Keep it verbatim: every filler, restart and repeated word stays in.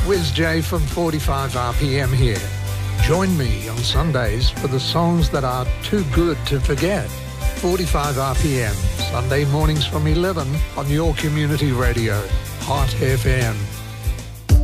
Wiz J from forty-five R P M here. Join me on Sundays for the songs that are too good to forget. forty-five R P M, Sunday mornings from eleven on your community radio, Hot F M.